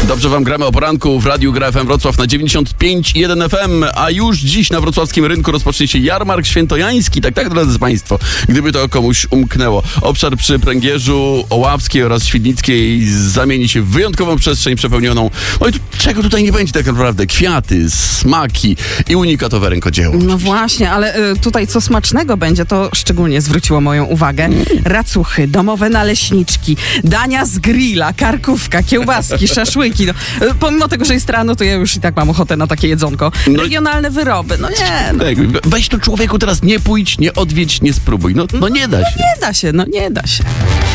Dobrze wam gramy o poranku w Radiu Gra FM Wrocław na 95,1 FM, a już dziś na wrocławskim rynku rozpocznie się jarmark świętojański. Tak, drodzy państwo, gdyby to komuś umknęło. Obszar przy Pręgierzu, Oławskiej oraz Świdnickiej zamieni się w wyjątkową przestrzeń przepełnioną. No i czego tutaj nie będzie tak naprawdę? Kwiaty, smaki i unikatowe rękodzieło. No właśnie, ale tutaj co smacznego będzie, to szczególnie zwróciło moją uwagę. Racuchy, domowe naleśniczki, dania z grilla, karkówka, kiełbaski, szaszłyki. No, pomimo tego, że jest rano, to ja już i tak mam ochotę na takie jedzonko. Regionalne wyroby, no nie. No. Weź tu człowieku teraz, nie pójdź, nie odwiedź, nie spróbuj. No nie da się. Nie da się.